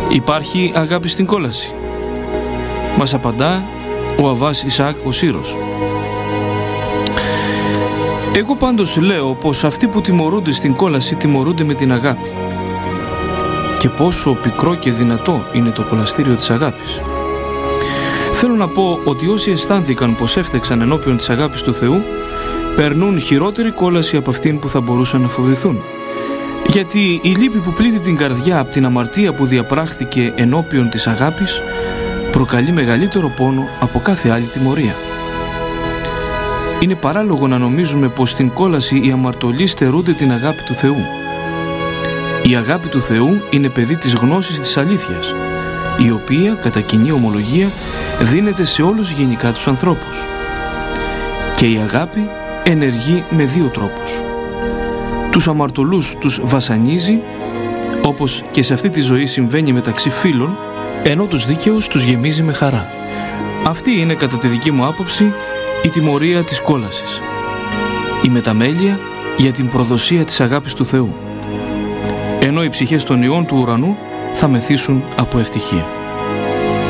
Υπάρχει αγάπη στην κόλαση? Μας απαντά ο Αββάς Ισαάκ ο Σύρος. Εγώ πάντως λέω πως αυτοί που τιμωρούνται στην κόλαση τιμωρούνται με την αγάπη. Και πόσο πικρό και δυνατό είναι το κολαστήριο της αγάπης. Θέλω να πω ότι όσοι αισθάνθηκαν πως έφτεξαν ενώπιον της αγάπης του Θεού, περνούν χειρότερη κόλαση από αυτήν που θα μπορούσαν να φοβηθούν. Γιατί η λύπη που πλήττει την καρδιά από την αμαρτία που διαπράχθηκε ενώπιον της αγάπης προκαλεί μεγαλύτερο πόνο από κάθε άλλη τιμωρία. Είναι παράλογο να νομίζουμε πως στην κόλαση οι αμαρτωλοί στερούνται την αγάπη του Θεού. Η αγάπη του Θεού είναι παιδί της γνώσης της αλήθειας, η οποία, κατά κοινή ομολογία, δίνεται σε όλους γενικά τους ανθρώπους. Και η αγάπη ενεργεί με δύο τρόπους. Τους αμαρτωλούς τους βασανίζει, όπως και σε αυτή τη ζωή συμβαίνει μεταξύ φίλων, ενώ τους δίκαιους τους γεμίζει με χαρά. Αυτή είναι, κατά τη δική μου άποψη, η τιμωρία της κόλασης. Η μεταμέλεια για την προδοσία της αγάπης του Θεού. Ενώ οι ψυχές των ιών του ουρανού θα μεθύσουν από ευτυχία.